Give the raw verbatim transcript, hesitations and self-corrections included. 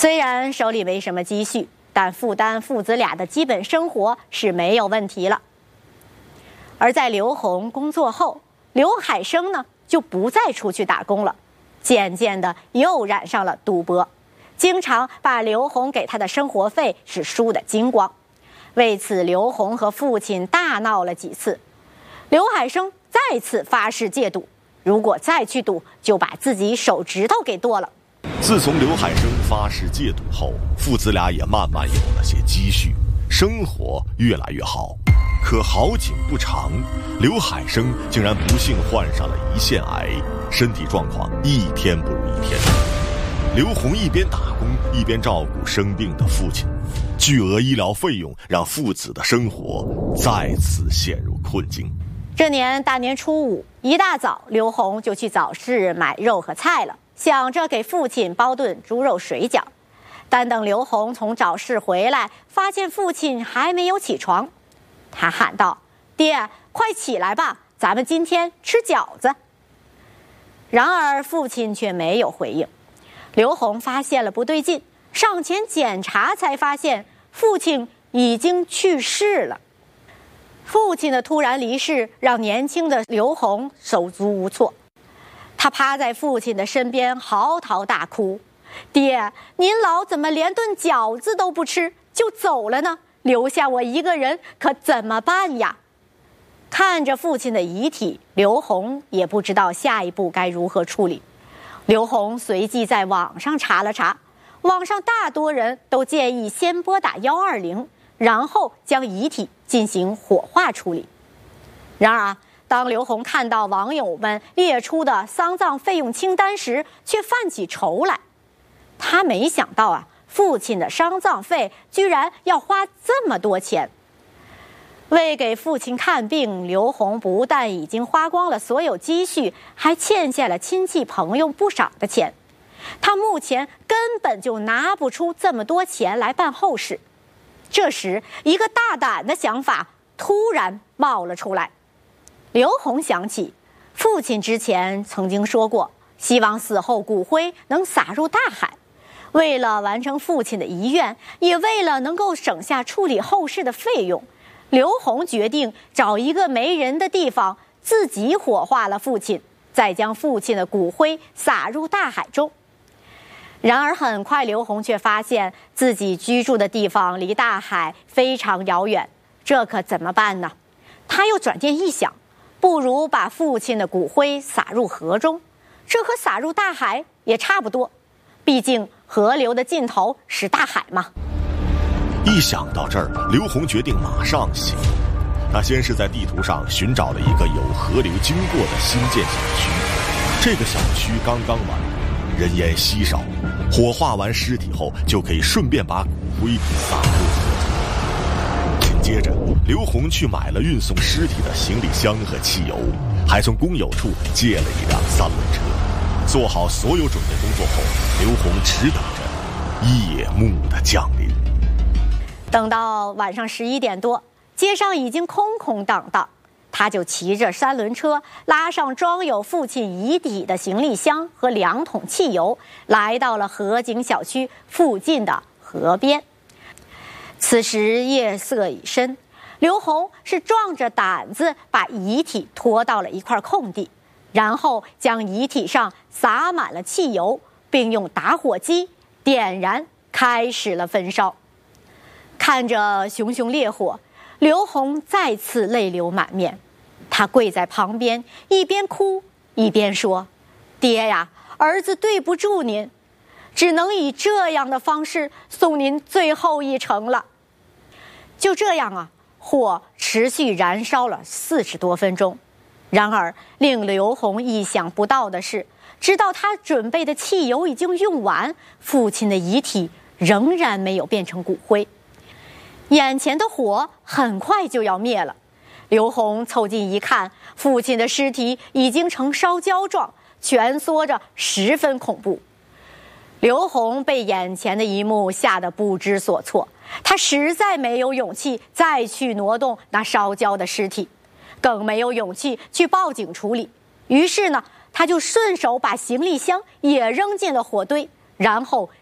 虽然手里没什么积蓄，但负担父子俩的基本生活是没有问题了。而在刘洪工作后，刘海生呢就不再出去打工了，渐渐的又染上了赌博，经常把刘洪给他的生活费是输得精光。为此，刘洪和父亲大闹了几次。刘海生再次发誓戒赌，如果再去赌，就把自己手指头给剁了。 自从刘海生发誓戒赌后，父子俩也慢慢有了些积蓄，生活越来越好。可好景不长，刘海生竟然不幸患上了胰腺癌，身体状况一天不如一天。刘洪一边打工一边照顾生病的父亲，巨额医疗费用让父子的生活再次陷入困境。 这年大年初五，一大早，刘洪就去早市买肉和菜了，想着给父亲包顿猪肉水饺。但等刘洪从早市回来，发现父亲还没有起床，他喊道：“爹，快起来吧，咱们今天吃饺子。”然而父亲却没有回应。刘洪发现了不对劲，上前检查，才发现父亲已经去世了。父亲的突然离世让年轻的刘洪手足无措，他趴在父亲的身边嚎啕大哭：“爹，您老怎么连顿饺子都不吃就走了呢？留下我一个人可怎么办呀？”看着父亲的遗体，刘洪也不知道下一步该如何处理。刘洪随即在网上查了查，网上大多人都建议先拨打一二零，然后将遗体进行火化处理。然而啊，当刘洪看到网友们列出的丧葬费用清单时，却犯起愁来。他没想到啊，父亲的丧葬费居然要花这么多钱。为给父亲看病，刘洪不但已经花光了所有积蓄，还欠下了亲戚朋友不少的钱。他目前根本就拿不出这么多钱来办后事。这时，一个大胆的想法突然冒了出来。刘洪想起，父亲之前曾经说过，希望死后骨灰能撒入大海。为了完成父亲的遗愿，也为了能够省下处理后事的费用，刘洪决定找一个没人的地方，自己火化了父亲，再将父亲的骨灰撒入大海中。然而很快，刘洪却发现自己居住的地方离大海非常遥远，这可怎么办呢？他又转念一想，不如把父亲的骨灰撒入河中，这和撒入大海也差不多，毕竟河流的尽头是大海嘛。 一想到这儿，刘洪决定马上行动。他先是在地图上寻找了一个有河流经过的新建小区，这个小区刚刚完工，人烟稀少，火化完尸体后就可以顺便把骨灰撒入河中。紧接着，刘洪去买了运送尸体的行李箱和汽油，还从工友处借了一辆三轮车。做好所有准备工作后，刘洪只等着夜幕的降临。 等到晚上十一点多，街上已经空空荡荡，他就骑着三轮车，拉上装有父亲遗体的行李箱和两桶汽油，来到了河景小区附近的河边。此时夜色已深，刘洪是壮着胆子把遗体拖到了一块空地，然后将遗体上洒满了汽油，并用打火机点燃，开始了焚烧。看着熊熊烈火，刘洪再次泪流满面。他跪在旁边，一边哭一边说：“爹呀，儿子对不住您，只能以这样的方式送您最后一程了。”就这样啊，火持续燃烧了四十多分钟。然而令刘洪意想不到的是，直到他准备的汽油已经用完，父亲的遗体仍然没有变成骨灰。眼前的火很快就要灭了，刘洪凑近一看，父亲的尸体已经成烧焦状，蜷缩着，十分恐怖。刘洪被眼前的一幕吓得不知所措，他实在没有勇气再去挪动那烧焦的尸体，更没有勇气去报警处理。于是呢，他就顺手把行李箱也扔进了火堆，然后